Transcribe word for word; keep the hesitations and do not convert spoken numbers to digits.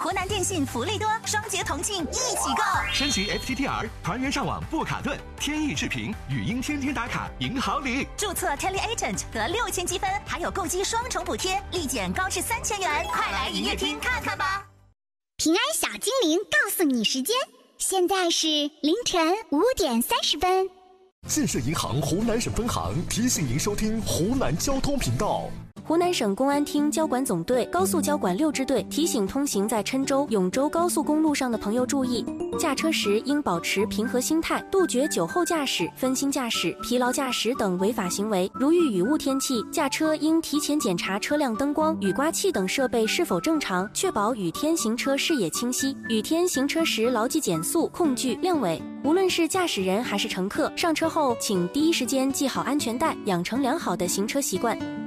湖南电信福利多，双节同庆一起购。 升级 F T T R， 团圆上网不卡顿，天翼视频、语音天天打卡，赢好礼。 注册 Tele Agent 得六千积分，还有购机双重补贴，立减高至三千元。快来营业厅看看吧！ 平安小精灵告诉你时间，现在是凌晨五点三十分。 建设银行湖南省分行提醒您收听湖南交通频道。 湖南省公安厅交管总队高速交管六支队提醒通行在郴州、永州高速公路上的朋友注意，驾车时应保持平和心态，杜绝酒后驾驶、分心驾驶、疲劳驾驶等违法行为。如遇雨雾天气，驾车应提前检查车辆灯光、雨刮器等设备是否正常，确保雨天行车视野清晰。雨天行车时牢记减速、控距、亮尾。无论是驾驶人还是乘客，上车后请第一时间系好安全带，养成良好的行车习惯。